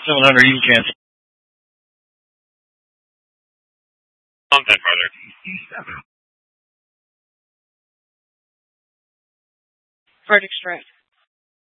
700 easy chance. On that farther. Hard extract.